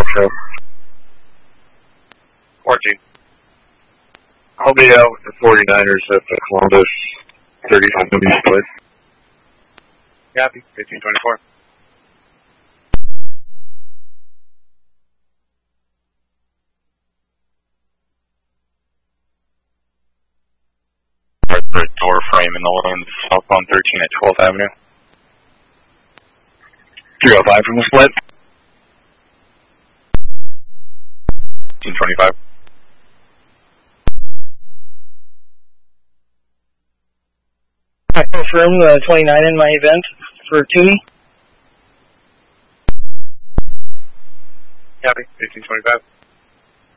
Metro. 14. I'll be out with the 49ers at the Columbus 35W split. Copy. 1524. The door frame in the lanes, southbound 13 at 12th Avenue. 305 from the split. 1525. I confirm the 29 in my event for Toomey. Copy. 1525.